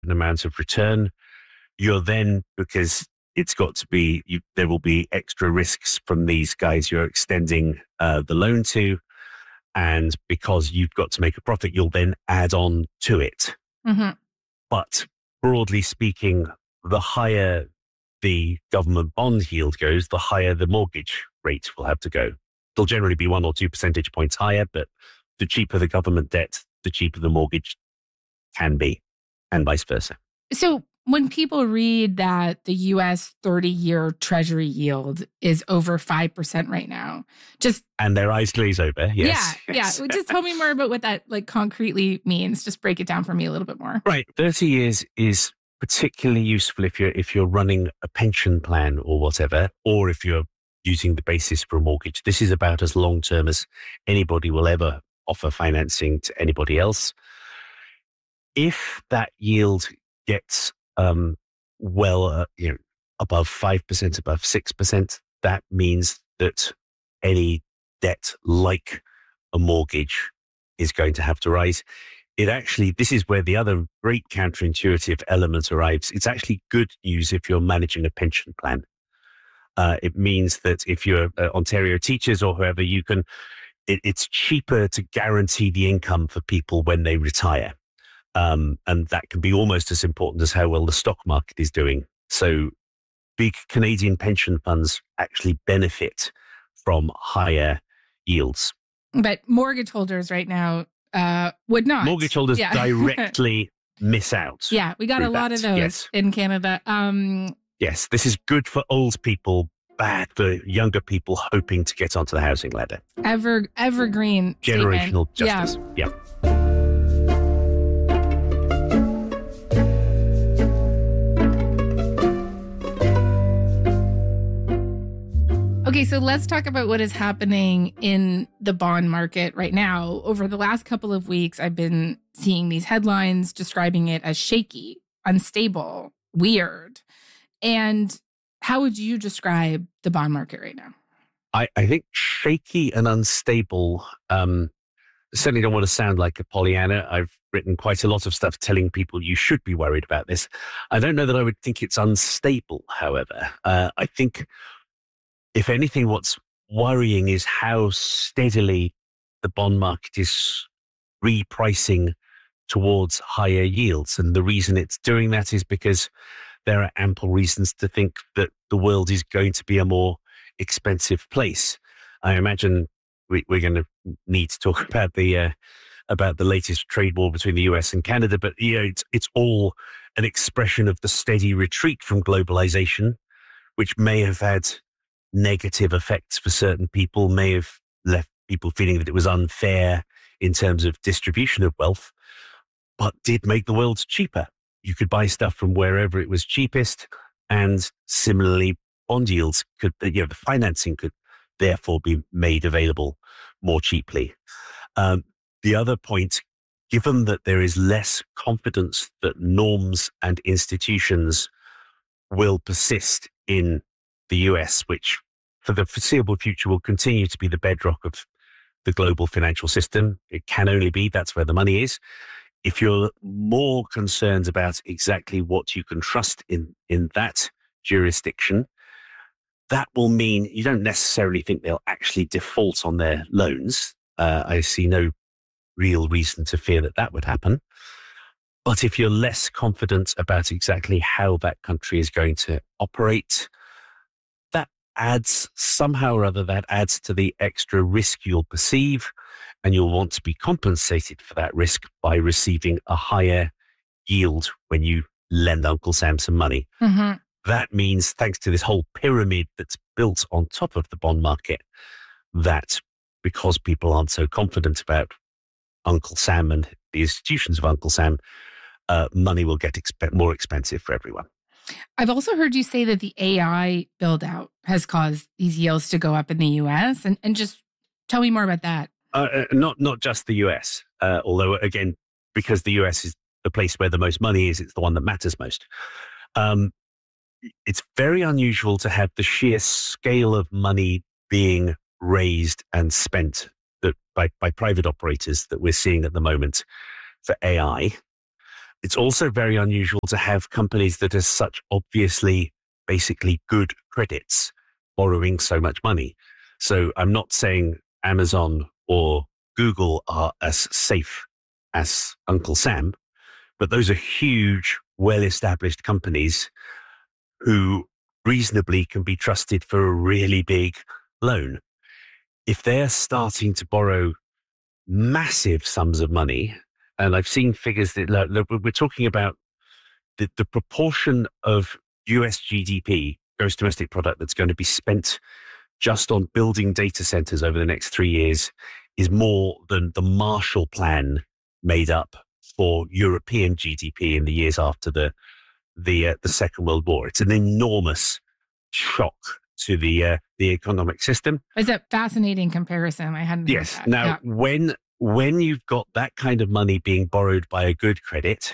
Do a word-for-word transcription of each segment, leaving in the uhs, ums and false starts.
certain amount of return, you're then, because it's got to be, you, there will be extra risks from these guys you're extending uh, the loan to. And because you've got to make a profit, you'll then add on to it. Mm-hmm. But broadly speaking, the higher the government bond yield goes, the higher the mortgage rate will have to go. They'll generally be one or two percentage points higher, but the cheaper the government debt, the cheaper the mortgage can be, and vice versa. So when people read that the U S thirty-year Treasury yield is over five percent right now, just... And their eyes glaze over, yes. Yeah, yes. yeah. Just tell me more about what that like concretely means. Just break it down for me a little bit more. Right. thirty years is particularly useful if you're, if you're running a pension plan or whatever, or if you're using the basis for a mortgage. This is about as long-term as anybody will ever offer financing to anybody else. If that yield gets um, well, uh, you know, above five percent, above six percent, that means that any debt like a mortgage is going to have to rise. It actually, this is where the other great counterintuitive element arrives. It's actually good news if you're managing a pension plan. Uh, it means that if you're uh, Ontario Teachers or whoever, you can, it, it's cheaper to guarantee the income for people when they retire. Um, and that can be almost as important as how well the stock market is doing. So big Canadian pension funds actually benefit from higher yields. But mortgage holders right now uh, would not. Mortgage holders yeah. directly miss out. Yeah, we got a lot that. of those yes. in Canada. Um, yes, this is good for old people, bad for younger people hoping to get onto the housing ladder. Ever, evergreen Generational statement. justice. Yeah. yeah. Okay, so let's talk about what is happening in the bond market right now. Over the last couple of weeks, I've been seeing these headlines describing it as shaky, unstable, weird. And how would you describe the bond market right now? I, I think shaky and unstable, um, certainly don't want to sound like a Pollyanna. I've written quite a lot of stuff telling people you should be worried about this. I don't know that I would think it's unstable, however. Uh, I think... If anything, what's worrying is how steadily the bond market is repricing towards higher yields. And the reason it's doing that is because there are ample reasons to think that the world is going to be a more expensive place. I imagine we, we're going to need to talk about the uh, about the latest trade war between the U S and Canada, but you know, it's it's all an expression of the steady retreat from globalization, which may have had negative effects for certain people, may have left people feeling that it was unfair in terms of distribution of wealth, but did make the world cheaper. You could buy stuff from wherever it was cheapest, and similarly, bond yields could, you know, the financing could therefore be made available more cheaply. Um, the other point, given that there is less confidence that norms and institutions will persist in the U S, which for the foreseeable future will continue to be the bedrock of the global financial system. It can only be, that's where the money is. If you're more concerned about exactly what you can trust in, in that jurisdiction, that will mean you don't necessarily think they'll actually default on their loans. Uh, I see no real reason to fear that that would happen. But if you're less confident about exactly how that country is going to operate, adds somehow or other, that adds to the extra risk you'll perceive, and you'll want to be compensated for that risk by receiving a higher yield when you lend Uncle Sam some money. Mm-hmm. That means, thanks to this whole pyramid that's built on top of the bond market, that because people aren't so confident about Uncle Sam and the institutions of Uncle Sam, uh, money will get exp- more expensive for everyone. I've also heard you say that the A I build out has caused these yields to go up in the U S. And, and just tell me more about that. Uh, uh, not not just the U S, uh, although, again, because the U S is the place where the most money is, it's the one that matters most. Um, it's very unusual to have the sheer scale of money being raised and spent that by, by private operators that we're seeing at the moment for A I. It's also very unusual to have companies that are such obviously, basically good credits borrowing so much money. So I'm not saying Amazon or Google are as safe as Uncle Sam, but those are huge, well-established companies who reasonably can be trusted for a really big loan. If they're starting to borrow massive sums of money, and I've seen figures that look, we're talking about the, the proportion of U S G D P, gross domestic product, that's going to be spent just on building data centers over the next three years is more than the Marshall Plan made up for European G D P in the years after the the uh, the Second World War. It's an enormous shock to the uh, the economic system. It's a fascinating comparison. I hadn't. Yes. Heard that. Now, yeah. when when you've got that kind of money being borrowed by a good credit,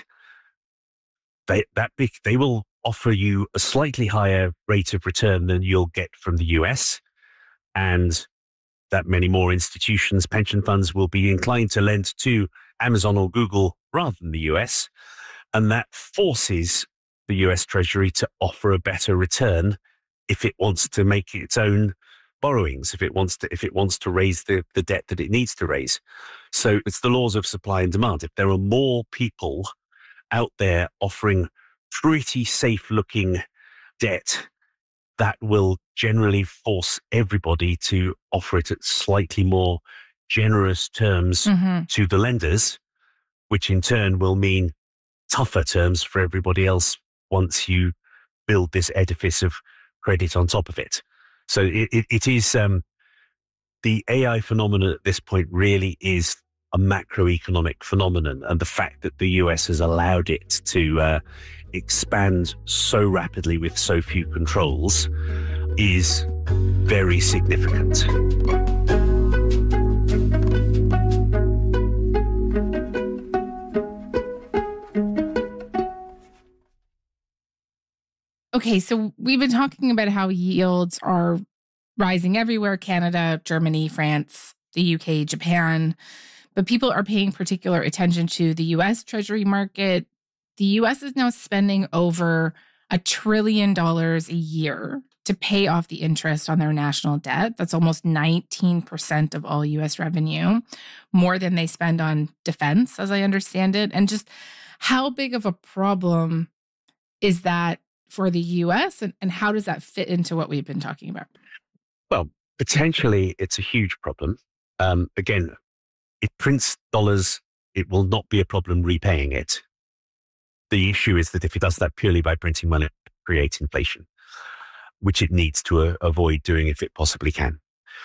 they that big, they will offer you a slightly higher rate of return than you'll get from the U S, and that many more institutions, pension funds, will be inclined to lend to Amazon or Google rather than the U S, and that forces the U S Treasury to offer a better return if it wants to make its own borrowings, if it wants to, if it wants to raise the, the debt that it needs to raise. So it's the laws of supply and demand. If there are more people out there offering pretty safe looking debt, that will generally force everybody to offer it at slightly more generous terms mm-hmm. to the lenders, which in turn will mean tougher terms for everybody else once you build this edifice of credit on top of it. So it, it, it is, um, the A I phenomenon at this point really is a macroeconomic phenomenon. And the fact that the U S has allowed it to uh, expand so rapidly with so few controls is very significant. Okay, so we've been talking about how yields are rising everywhere: Canada, Germany, France, the U K, Japan. But people are paying particular attention to the U S Treasury market. The U S is now spending over a trillion dollars a year to pay off the interest on their national debt. That's almost nineteen percent of all U S revenue, more than they spend on defense, as I understand it. And just how big of a problem is that for the U S, and, and how does that fit into what we've been talking about? Well, potentially it's a huge problem. Um, again, it prints dollars. It will not be a problem repaying it. The issue is that if it does that purely by printing money, it creates inflation, which it needs to uh, avoid doing if it possibly can.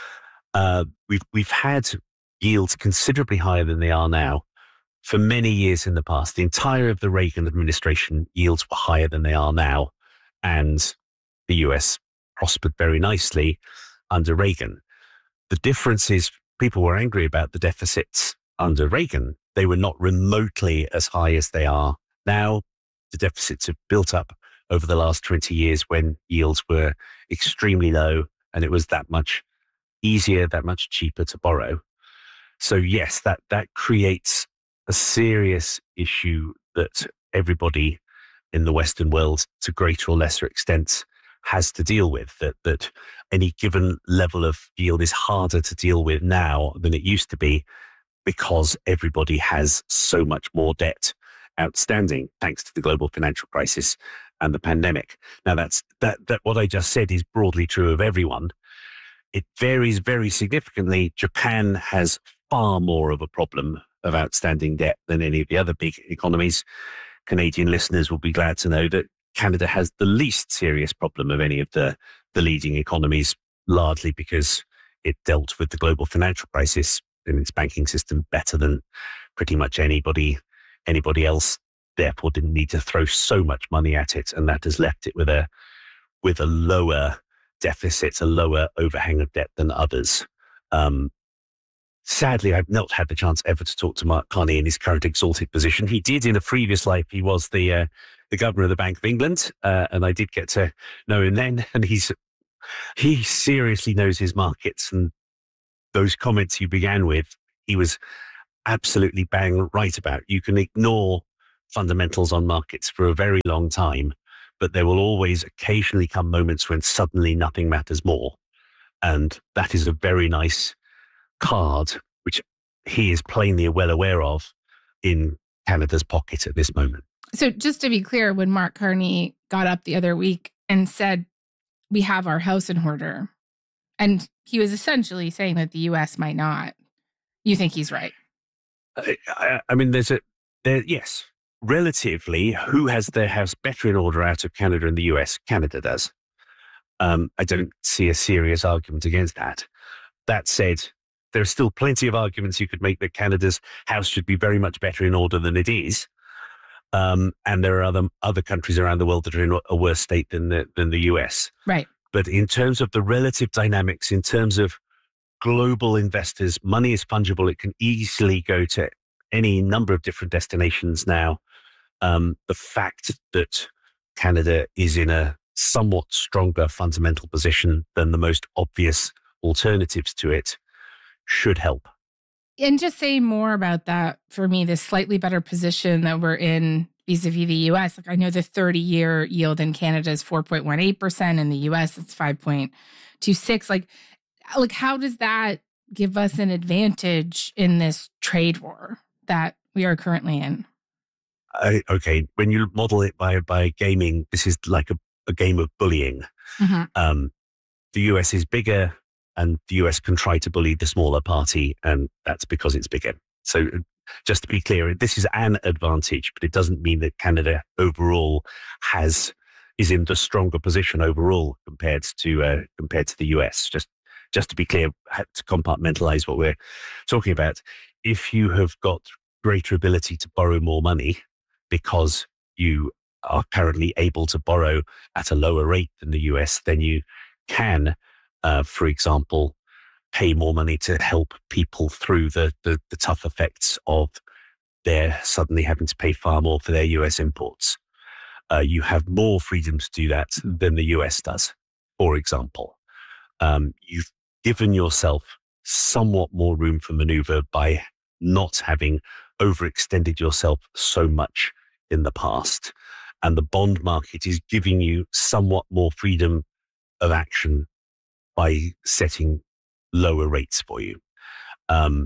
Uh, we've we've had yields considerably higher than they are now for many years in the past. The entire of the Reagan administration, yields were higher than they are now, and the U S prospered very nicely under Reagan. The difference is people were angry about the deficits under Reagan. They were not remotely as high as they are now. The deficits have built up over the last twenty years when yields were extremely low, and it was that much easier, that much cheaper to borrow. So yes, that, that creates a serious issue that everybody in the Western world, to greater or lesser extents, has to deal with, that that any given level of yield is harder to deal with now than it used to be because everybody has so much more debt outstanding thanks to the global financial crisis and the pandemic. Now that's that that what I just said is broadly true of everyone. It varies very significantly. Japan has far more of a problem of outstanding debt than any of the other big economies. Canadian listeners will be glad to know that Canada has the least serious problem of any of the, the leading economies, largely because it dealt with the global financial crisis in its banking system better than pretty much anybody anybody else, therefore didn't need to throw so much money at it, and that has left it with a with a lower deficit, a lower overhang of debt than others. Um, sadly, I've not had the chance ever to talk to Mark Carney in his current exalted position. He did in a previous life. He was the uh, the governor of the Bank of England, uh, and I did get to know him then. And he's he seriously knows his markets, and those comments you began with, he was absolutely bang right about. You can ignore fundamentals on markets for a very long time, but there will always occasionally come moments when suddenly nothing matters more. And that is a very nice card, which he is plainly well aware of in Canada's pocket at this moment. So just to be clear, when Mark Carney got up the other week and said, we have our house in order, and he was essentially saying that the U S might not, you think he's right? I, I, I mean, there's a, there, yes, relatively, who has their house better in order out of Canada and the U S? Canada does. Um, I don't see a serious argument against that. That said, there are still plenty of arguments you could make that Canada's house should be very much better in order than it is. Um, and there are other other countries around the world that are in a worse state than the, than the U S. Right. But in terms of the relative dynamics, in terms of global investors, money is fungible. It can easily go to any number of different destinations now. Um, the fact that Canada is in a somewhat stronger fundamental position than the most obvious alternatives to it should help. And just saying more about that, for me, this slightly better position that we're in vis-a-vis the U S. Like, I know the thirty-year yield in Canada is four point one eight percent. In the U S, it's five point two six. Like, like, how does that give us an advantage in this trade war that we are currently in? I, okay, when you model it by by gaming, this is like a, a game of bullying. Mm-hmm. Um, the U S is bigger, and the U S can try to bully the smaller party, and that's because it's bigger. So just to be clear, this is an advantage, but it doesn't mean that Canada overall has is in the stronger position overall compared to uh, compared to the U S. Just just to be clear, to compartmentalize what we're talking about. If you have got greater ability to borrow more money because you are currently able to borrow at a lower rate than the U S, then you can, uh, for example, pay more money to help people through the, the, the tough effects of their suddenly having to pay far more for their U S imports. Uh, you have more freedom to do that than the U S does, for example. Um, you've given yourself somewhat more room for maneuver by not having overextended yourself so much in the past. And the bond market is giving you somewhat more freedom of action by setting lower rates for you. Um,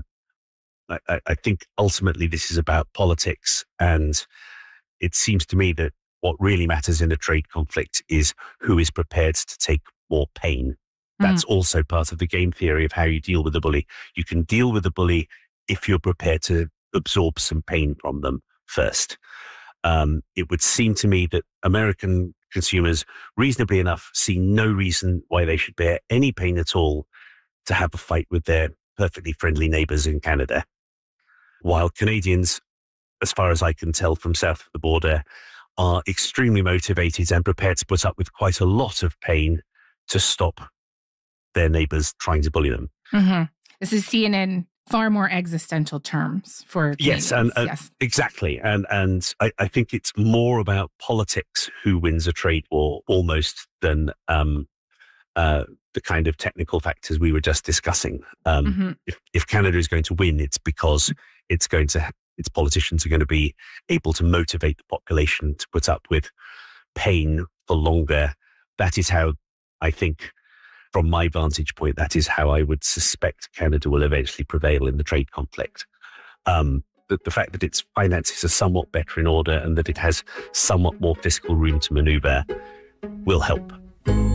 I, I think ultimately this is about politics, and it seems to me that what really matters in a trade conflict is who is prepared to take more pain. That's mm. also part of the game theory of how you deal with the bully. You can deal with the bully if you're prepared to absorb some pain from them first. Um, it would seem to me that American consumers, reasonably enough, see no reason why they should bear any pain at all to have a fight with their perfectly friendly neighbors in Canada. While Canadians, as far as I can tell from south of the border, are extremely motivated and prepared to put up with quite a lot of pain to stop their neighbors trying to bully them. Mm-hmm. This is seen in far more existential terms for Canadians. Yes, and uh, yes. exactly. And and I, I think it's more about politics who wins a trade war almost than um, uh, the kind of technical factors we were just discussing. Um, mm-hmm. if, if Canada is going to win, it's because it's going to its politicians are going to be able to motivate the population to put up with pain for longer. That is how I think, from my vantage point, that is how I would suspect Canada will eventually prevail in the trade conflict. Um, the, the fact that its finances are somewhat better in order and that it has somewhat more fiscal room to maneuver will help.